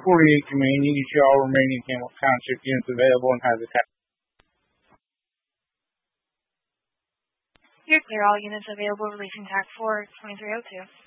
48 Command, you can show all remaining township units available and has attack. You're clear, all units available, releasing TAC 4 2302.